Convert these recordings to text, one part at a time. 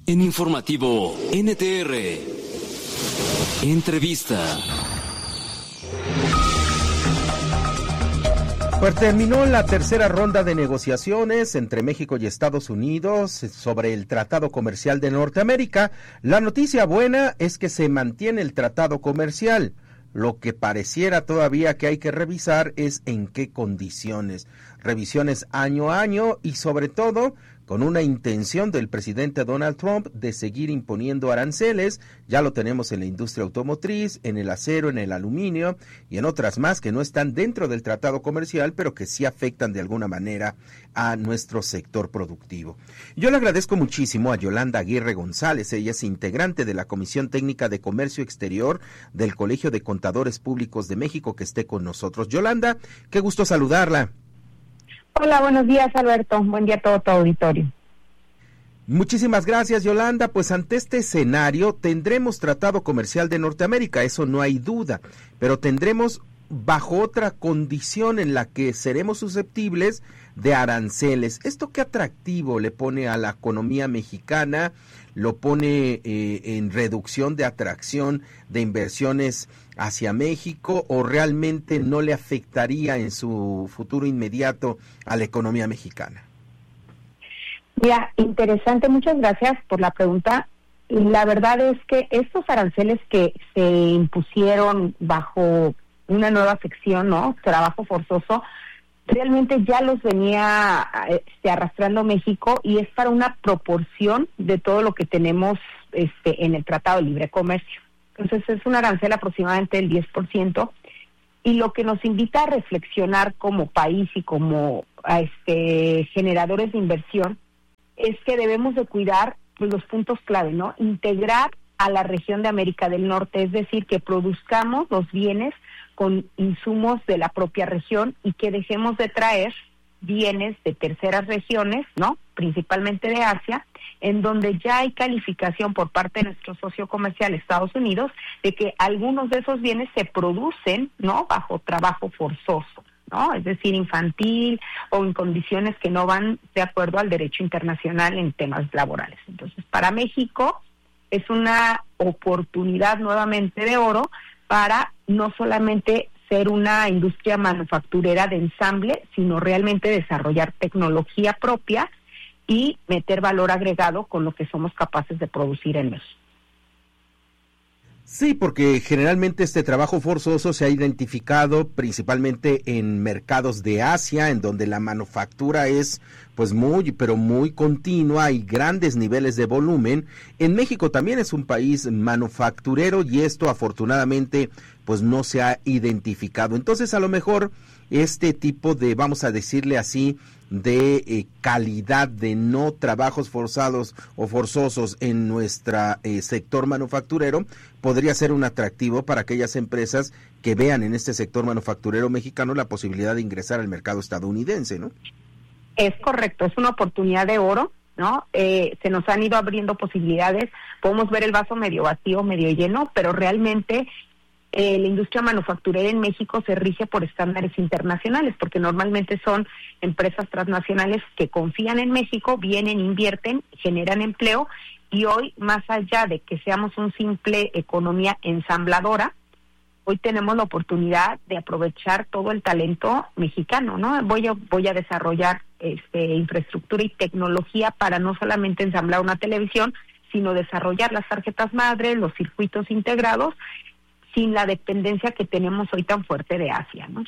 En Informativo NTR, entrevista. Pues terminó la tercera ronda de negociaciones entre México y Estados Unidos sobre el Tratado Comercial de Norteamérica. La noticia buena es que se mantiene el tratado comercial. Lo que pareciera todavía que hay que revisar es en qué condiciones. Revisiones año a año y sobre todo con una intención del presidente Donald Trump de seguir imponiendo aranceles. Ya lo tenemos en la industria automotriz, en el acero, en el aluminio y en otras más que no están dentro del tratado comercial, pero que sí afectan de alguna manera a nuestro sector productivo. Yo le agradezco muchísimo a Yolanda Aguirre González. Ella es integrante de la Comisión Técnica de Comercio Exterior del Colegio de Contadores Públicos de México, que esté con nosotros. Yolanda, qué gusto saludarla. Hola, buenos días, Alberto. Buen día a todo tu auditorio. Muchísimas gracias, Yolanda. Pues ante este escenario tendremos Tratado Comercial de Norteamérica, eso no hay duda, pero tendremos bajo otra condición en la que seremos susceptibles de aranceles. ¿Esto qué atractivo le pone a la economía mexicana? ¿Lo pone en reducción de atracción de inversiones hacia México o realmente no le afectaría en su futuro inmediato a la economía mexicana? Mira, interesante, muchas gracias por la pregunta. La verdad es que estos aranceles que se impusieron bajo una nueva sección, ¿no? Trabajo forzoso, realmente ya los venía arrastrando México y es para una proporción de todo lo que tenemos en el Tratado de Libre Comercio. Entonces es un arancel aproximadamente del 10%, y lo que nos invita a reflexionar como país y como generadores de inversión es que debemos de cuidar los puntos clave, ¿no? Integrar a la región de América del Norte, es decir, que produzcamos los bienes con insumos de la propia región y que dejemos de traer bienes de terceras regiones, ¿no? Principalmente de Asia, en donde ya hay calificación por parte de nuestro socio comercial Estados Unidos de que algunos de esos bienes se producen, ¿no? Bajo trabajo forzoso, ¿no? Es decir, infantil o en condiciones que no van de acuerdo al derecho internacional en temas laborales. Entonces, para México es una oportunidad nuevamente de oro para no solamente ser una industria manufacturera de ensamble, sino realmente desarrollar tecnología propia y meter valor agregado con lo que somos capaces de producir en México. Sí, porque generalmente este trabajo forzoso se ha identificado principalmente en mercados de Asia, en donde la manufactura es pues muy continua y grandes niveles de volumen. En México también es un país manufacturero y esto afortunadamente pues no se ha identificado. Entonces a lo mejor este tipo de, vamos a decirle así, de calidad de no trabajos forzados o forzosos en nuestro sector manufacturero podría ser un atractivo para aquellas empresas que vean en este sector manufacturero mexicano la posibilidad de ingresar al mercado estadounidense, ¿no? Es correcto, es una oportunidad de oro, ¿no? Se nos han ido abriendo posibilidades, podemos ver el vaso medio vacío, medio lleno, pero realmente la industria manufacturera en México se rige por estándares internacionales, porque normalmente son empresas transnacionales que confían en México, vienen, invierten, generan empleo, y hoy, más allá de que seamos una simple economía ensambladora, hoy tenemos la oportunidad de aprovechar todo el talento mexicano, ¿no? Voy a desarrollar infraestructura y tecnología para no solamente ensamblar una televisión, sino desarrollar las tarjetas madre, los circuitos integrados, sin la dependencia que tenemos hoy tan fuerte de Asia, ¿no?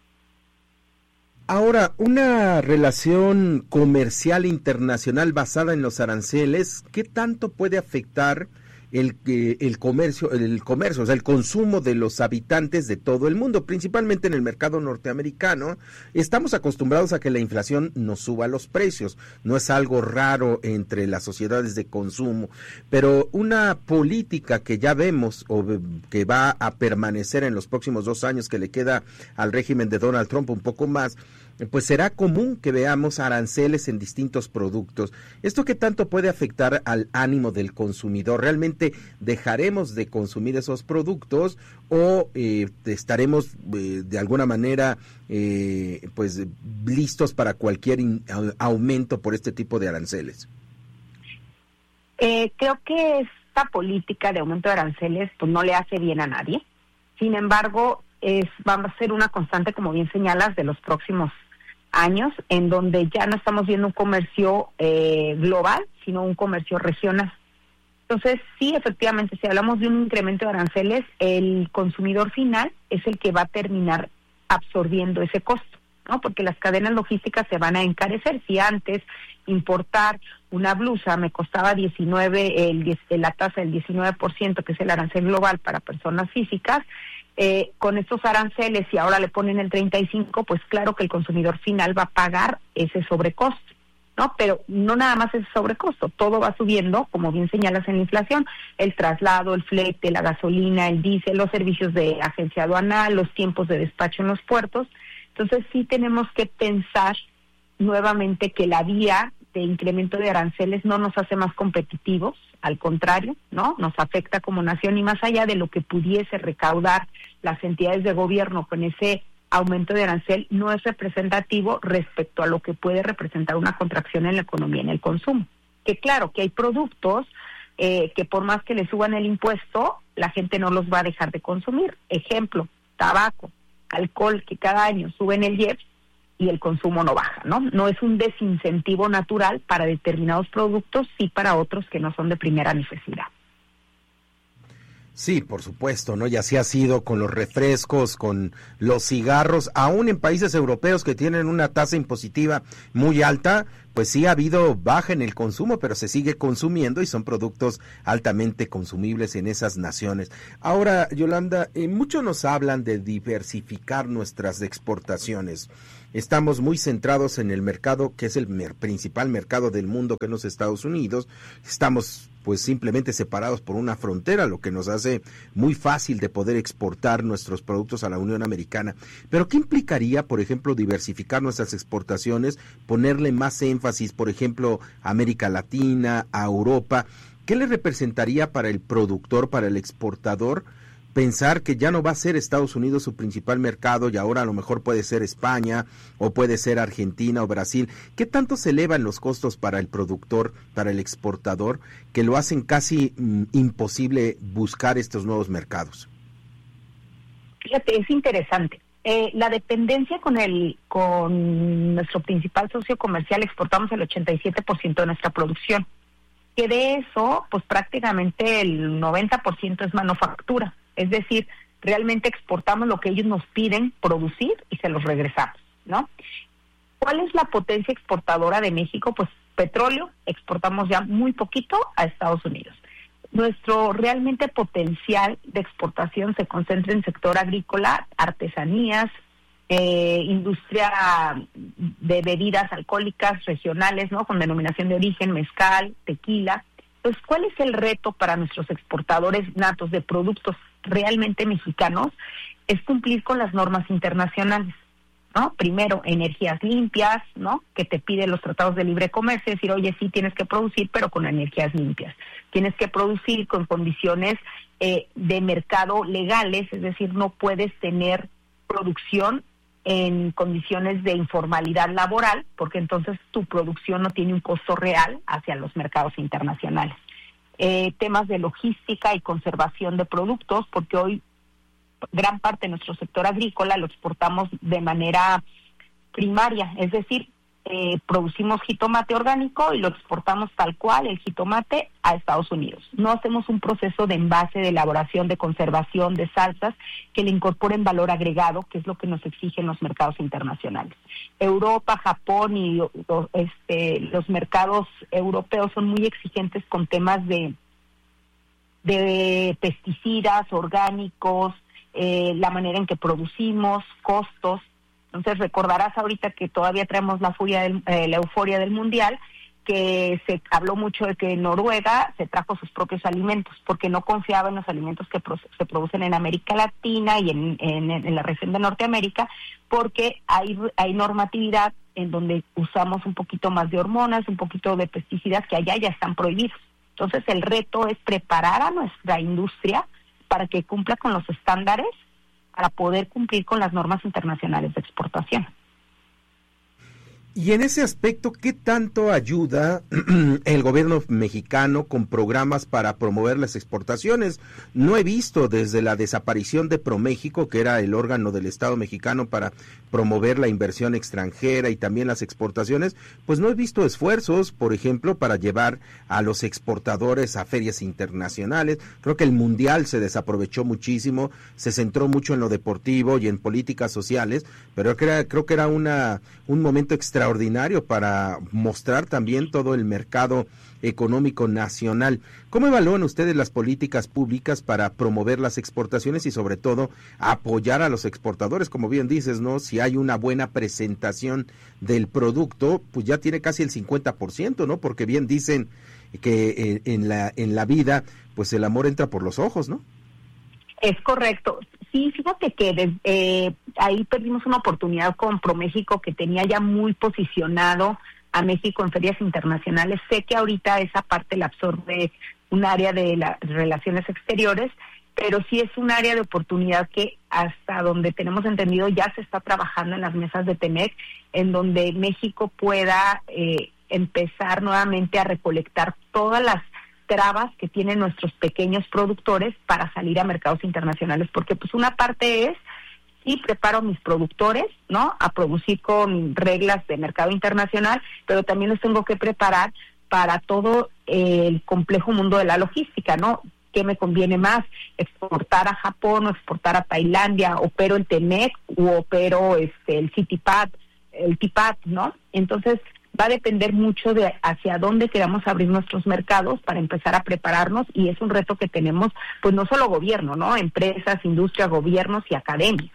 Ahora, una relación comercial internacional basada en los aranceles, ¿qué tanto puede afectar el comercio, o sea, el consumo de los habitantes de todo el mundo, principalmente en el mercado norteamericano? Estamos acostumbrados a que la inflación nos suba los precios, no es algo raro entre las sociedades de consumo, pero una política que ya vemos o que va a permanecer en los próximos 2 años que le queda al régimen de Donald Trump, un poco más, pues será común que veamos aranceles en distintos productos. ¿Esto qué tanto puede afectar al ánimo del consumidor? ¿Realmente dejaremos de consumir esos productos o estaremos de alguna manera pues listos para cualquier aumento por este tipo de aranceles? Creo que esta política de aumento de aranceles pues no le hace bien a nadie. Sin embargo, va a ser una constante, como bien señalas, de los próximos años, en donde ya no estamos viendo un comercio global, sino un comercio regional. Entonces, sí, efectivamente, si hablamos de un incremento de aranceles, el consumidor final es el que va a terminar absorbiendo ese costo, ¿no? Porque las cadenas logísticas se van a encarecer. Si antes importar una blusa me costaba la tasa del 19%, que es el arancel global para personas físicas, con estos aranceles, y ahora le ponen el 35%, pues claro que el consumidor final va a pagar ese sobrecosto, ¿no? Pero no nada más ese sobrecosto, todo va subiendo, como bien señalas en la inflación, el traslado, el flete, la gasolina, el diésel, los servicios de agencia aduanal, los tiempos de despacho en los puertos. Entonces sí tenemos que pensar nuevamente que la vía de incremento de aranceles no nos hace más competitivos, al contrario, ¿no? Nos afecta como nación, y más allá de lo que pudiese recaudar las entidades de gobierno con ese aumento de arancel, no es representativo respecto a lo que puede representar una contracción en la economía, en el consumo. Que claro, que hay productos que por más que le suban el impuesto, la gente no los va a dejar de consumir. Ejemplo, tabaco, alcohol, que cada año suben el IEPS y el consumo no baja, ¿no? No es un desincentivo natural para determinados productos, sí para otros que no son de primera necesidad. Sí, por supuesto, ¿no? Y así ha sido con los refrescos, con los cigarros, aún en países europeos que tienen una tasa impositiva muy alta, pues sí ha habido baja en el consumo, pero se sigue consumiendo y son productos altamente consumibles en esas naciones. Ahora, Yolanda, muchos nos hablan de diversificar nuestras exportaciones. Estamos muy centrados en el mercado que es el principal mercado del mundo, que es los Estados Unidos. Estamos pues simplemente separados por una frontera, lo que nos hace muy fácil de poder exportar nuestros productos a la Unión Americana. Pero ¿qué implicaría, por ejemplo, diversificar nuestras exportaciones, ponerle más énfasis, por ejemplo, a América Latina, a Europa? ¿Qué le representaría para el productor, para el exportador, pensar que ya no va a ser Estados Unidos su principal mercado y ahora a lo mejor puede ser España o puede ser Argentina o Brasil? ¿Qué tanto se elevan los costos para el productor, para el exportador, que lo hacen casi imposible buscar estos nuevos mercados? Fíjate, es interesante. La dependencia con nuestro principal socio comercial, exportamos el 87% de nuestra producción. Que de eso, pues prácticamente el 90% es manufactura. Es decir, realmente exportamos lo que ellos nos piden producir y se los regresamos, ¿no? ¿Cuál es la potencia exportadora de México? Pues petróleo, exportamos ya muy poquito a Estados Unidos. Nuestro realmente potencial de exportación se concentra en sector agrícola, artesanías, industria de bebidas alcohólicas regionales, ¿no? Con denominación de origen, mezcal, tequila. Entonces, ¿cuál es el reto para nuestros exportadores natos de productos realmente mexicanos? Es cumplir con las normas internacionales, ¿no? Primero, energías limpias, ¿no? Que te piden los tratados de libre comercio, decir, oye, sí tienes que producir, pero con energías limpias. Tienes que producir con condiciones de mercado legales, es decir, no puedes tener producción en condiciones de informalidad laboral, porque entonces tu producción no tiene un costo real hacia los mercados internacionales. Temas de logística y conservación de productos, porque hoy gran parte de nuestro sector agrícola lo exportamos de manera primaria, es decir, producimos jitomate orgánico y lo exportamos tal cual, el jitomate, a Estados Unidos. No hacemos un proceso de envase, de elaboración, de conservación, de salsas que le incorporen valor agregado, que es lo que nos exigen los mercados internacionales. Europa, Japón y los mercados europeos son muy exigentes con temas de pesticidas, orgánicos, la manera en que producimos, costos. Entonces recordarás ahorita que todavía traemos la euforia del Mundial, que se habló mucho de que Noruega se trajo sus propios alimentos, porque no confiaba en los alimentos que se producen en América Latina y en la región de Norteamérica, porque hay normatividad en donde usamos un poquito más de hormonas, un poquito de pesticidas que allá ya están prohibidos. Entonces el reto es preparar a nuestra industria para que cumpla con los estándares, para poder cumplir con las normas internacionales de exportación. Y en ese aspecto, ¿qué tanto ayuda el gobierno mexicano con programas para promover las exportaciones? No he visto desde la desaparición de ProMéxico, que era el órgano del Estado mexicano para promover la inversión extranjera y también las exportaciones, pues no he visto esfuerzos, por ejemplo, para llevar a los exportadores a ferias internacionales. Creo que el Mundial se desaprovechó muchísimo, se centró mucho en lo deportivo y en políticas sociales, pero creo que era un momento extraordinario para mostrar también todo el mercado económico nacional. ¿Cómo evalúan ustedes las políticas públicas para promover las exportaciones y sobre todo apoyar a los exportadores? Como bien dices, ¿no? Si hay una buena presentación del producto, pues ya tiene casi el 50%, ¿no? Porque bien dicen que en la vida, pues el amor entra por los ojos, ¿no? Es correcto. Sí, fíjate que ahí perdimos una oportunidad con ProMéxico, que tenía ya muy posicionado a México en ferias internacionales. Sé que ahorita esa parte la absorbe un área de las relaciones exteriores, pero sí es un área de oportunidad que hasta donde tenemos entendido ya se está trabajando en las mesas de TEMEC, en donde México pueda empezar nuevamente a recolectar todas las trabas que tienen nuestros pequeños productores para salir a mercados internacionales, porque pues una parte es, sí, preparo a mis productores, ¿no?, a producir con reglas de mercado internacional, pero también los tengo que preparar para todo el complejo mundo de la logística, ¿no? ¿Qué me conviene más? ¿Exportar a Japón o exportar a Tailandia? ¿Opero el TEMEC u opero el CITIPAT, el TIPAT, ¿no? Entonces, va a depender mucho de hacia dónde queramos abrir nuestros mercados para empezar a prepararnos, y es un reto que tenemos, pues no solo gobierno, ¿no? Empresas, industria, gobiernos y academia.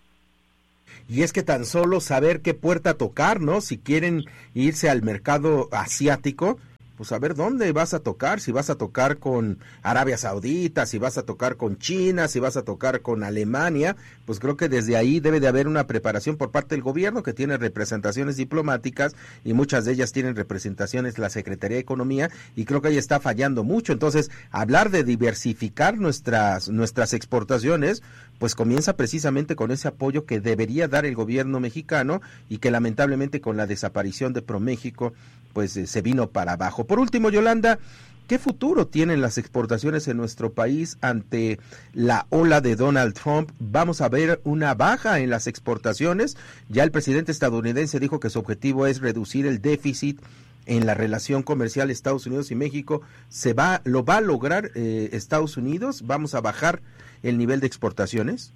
Y es que tan solo saber qué puerta tocar, ¿no? Si quieren irse al mercado asiático, pues a ver dónde vas a tocar, si vas a tocar con Arabia Saudita, si vas a tocar con China, si vas a tocar con Alemania, pues creo que desde ahí debe de haber una preparación por parte del gobierno, que tiene representaciones diplomáticas y muchas de ellas tienen representaciones la Secretaría de Economía, y creo que ahí está fallando mucho. Entonces, hablar de diversificar nuestras exportaciones, pues comienza precisamente con ese apoyo que debería dar el gobierno mexicano y que lamentablemente con la desaparición de ProMéxico pues se vino para abajo. Por último, Yolanda, ¿qué futuro tienen las exportaciones en nuestro país ante la ola de Donald Trump? ¿Vamos a ver una baja en las exportaciones? Ya el presidente estadounidense dijo que su objetivo es reducir el déficit en la relación comercial Estados Unidos y México. ¿Lo va a lograr Estados Unidos? ¿Vamos a bajar el nivel de exportaciones?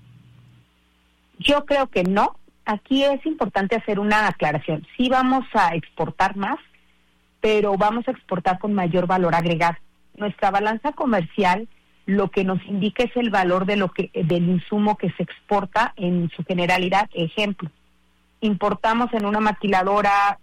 Yo creo que no. Aquí es importante hacer una aclaración. Sí vamos a exportar más, pero vamos a exportar con mayor valor agregado. Nuestra balanza comercial lo que nos indica es el valor del insumo que se exporta en su generalidad. Ejemplo, importamos en una maquiladora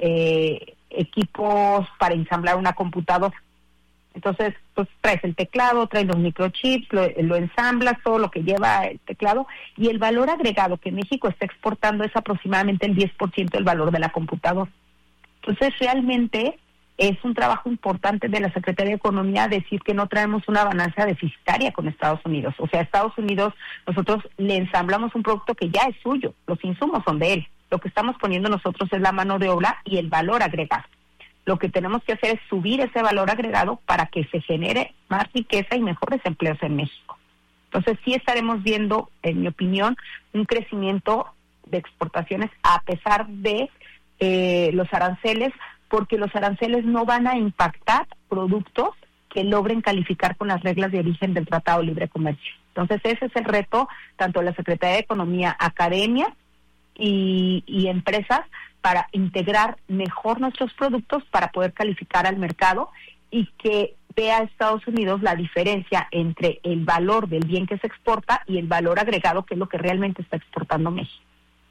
equipos para ensamblar una computadora. Entonces, pues traes el teclado, traes los microchips, lo ensamblas, todo lo que lleva el teclado, y el valor agregado que México está exportando es aproximadamente el 10% del valor de la computadora. Entonces, realmente es un trabajo importante de la Secretaría de Economía decir que no traemos una balanza deficitaria con Estados Unidos. O sea, Estados Unidos, nosotros le ensamblamos un producto que ya es suyo, los insumos son de él. Lo que estamos poniendo nosotros es la mano de obra y el valor agregado. Lo que tenemos que hacer es subir ese valor agregado para que se genere más riqueza y mejores empleos en México. Entonces sí estaremos viendo, en mi opinión, un crecimiento de exportaciones a pesar de los aranceles, porque los aranceles no van a impactar productos que logren calificar con las reglas de origen del Tratado de Libre Comercio. Entonces ese es el reto tanto de la Secretaría de Economía, academia y empresas, para integrar mejor nuestros productos para poder calificar al mercado y que vea Estados Unidos la diferencia entre el valor del bien que se exporta y el valor agregado, que es lo que realmente está exportando México.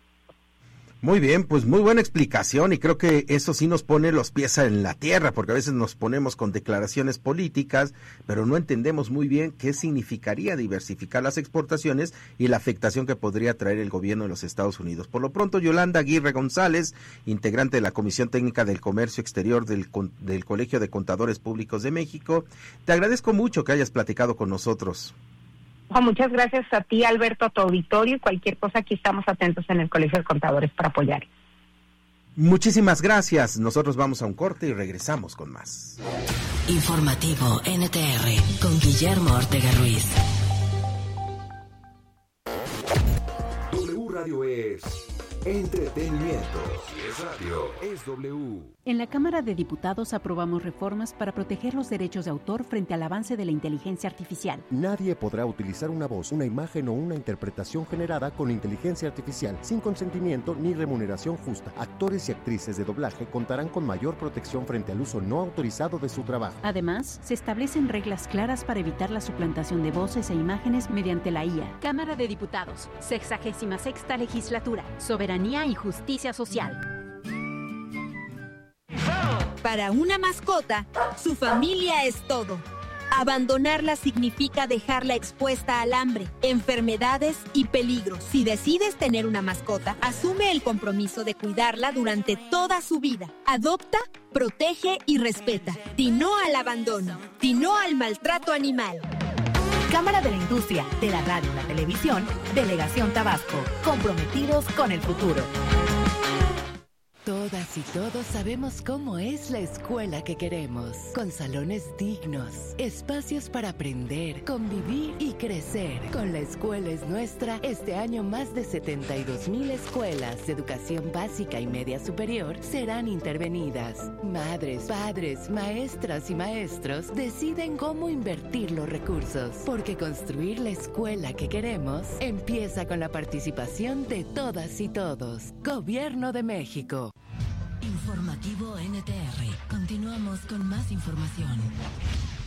Muy bien, pues muy buena explicación, y creo que eso sí nos pone los pies en la tierra, porque a veces nos ponemos con declaraciones políticas, pero no entendemos muy bien qué significaría diversificar las exportaciones y la afectación que podría traer el gobierno de los Estados Unidos. Por lo pronto, Yolanda Aguirre González, integrante de la Comisión Técnica del Comercio Exterior del Colegio de Contadores Públicos de México, te agradezco mucho que hayas platicado con nosotros. Muchas gracias a ti, Alberto, a tu auditorio, y cualquier cosa aquí estamos atentos en el Colegio de Contadores para apoyar. Muchísimas gracias. Nosotros vamos a un corte y regresamos con más. Informativo NTR con Guillermo Ortega Ruiz. W Radio es entretenimiento. Si es radio, es W. En la Cámara de Diputados aprobamos reformas para proteger los derechos de autor frente al avance de la inteligencia artificial. Nadie podrá utilizar una voz, una imagen o una interpretación generada con inteligencia artificial sin consentimiento ni remuneración justa. Actores y actrices de doblaje contarán con mayor protección frente al uso no autorizado de su trabajo. Además, se establecen reglas claras para evitar la suplantación de voces e imágenes mediante la IA. Cámara de Diputados, 66ª Legislatura, Soberanía y Justicia Social. Para una mascota, su familia es todo. Abandonarla significa dejarla expuesta al hambre, enfermedades y peligros. Si decides tener una mascota, asume el compromiso de cuidarla durante toda su vida. Adopta, protege y respeta. Di no al abandono. Di no al maltrato animal. Cámara de la Industria, de la Radio y la Televisión, Delegación Tabasco, comprometidos con el futuro. Todas y todos sabemos cómo es la escuela que queremos, con salones dignos, espacios para aprender, convivir y crecer. Con La Escuela es Nuestra, este año más de 72,000 escuelas de educación básica y media superior serán intervenidas. Madres, padres, maestras y maestros deciden cómo invertir los recursos, porque construir la escuela que queremos empieza con la participación de todas y todos. Gobierno de México. Informativo NTR. Continuamos con más información.